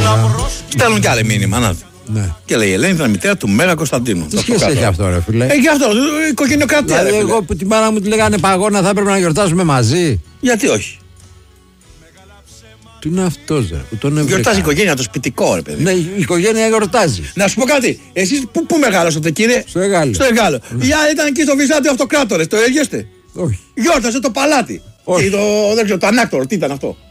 Στέλνουν κι άλλο μήνυμα, να. Ναι. Και λέει η Ελένη ήταν μητέρα του Μέγα Κωνσταντίνου. Τι σχέση έχει αυτό, ρε φίλε? Έχει αυτό, οικογενειοκρατία. Δηλαδή, εγώ που την μάνα μου τη λέγανε παγώνα, θα έπρεπε να γιορτάσουμε μαζί. Γιατί όχι? Τι είναι αυτό, ρε, που τον έβγαλε. Γιορτάζει η οικογένεια, το σπιτικό, ρε παιδί. Ναι, η οικογένεια γιορτάζει. Να σου πω κάτι, εσείς πού μεγάλωσατε, κύριε? Στο Εγάλο. Στο Εγάλο. Η άλλη ήταν εκεί στο Βυζάντιο Αυτοκράτορες, το έλγεστε? Όχι. Γιόρτασε το παλάτι. Όχι. Δεν ξέρω, το ανάκτορο, τι ήταν αυτό?